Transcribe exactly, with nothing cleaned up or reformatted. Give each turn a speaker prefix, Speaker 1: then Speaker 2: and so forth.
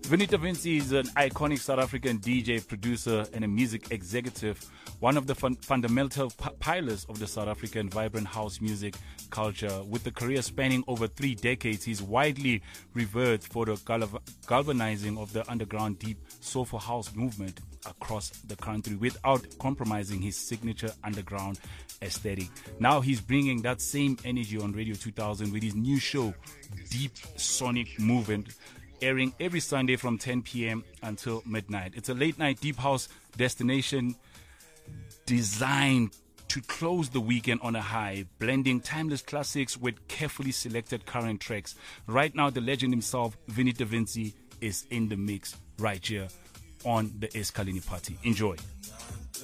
Speaker 1: Vinny Da Vinci is an iconic South African D J, producer, and a music executive, one of the fun- fundamental p- pillars of the South African vibrant house music culture. With a career spanning over three decades, he's widely revered for the gal- galvanizing of the underground deep soulful house movement across the country without compromising his signature underground aesthetic. Now he's bringing that same energy on Radio two thousand with his new show, Deep Sonic Movement, airing every Sunday from ten p.m. until midnight. It's a late night deep house destination designed to close the weekend on a high, blending timeless classics with carefully selected current tracks. Right now, the legend himself, Vinny Da Vinci, is in the mix right here on the Escalini Party. Enjoy.